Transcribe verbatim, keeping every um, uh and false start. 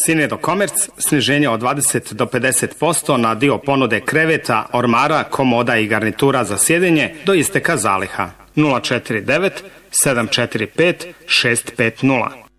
Sinedo Komerc, sniženje od dvadeset do pedeset posto na dio ponude kreveta, ormara, komoda i garnitura za sjedenje do isteka zaliha. nula četiri devet sedam četiri pet šest pet nula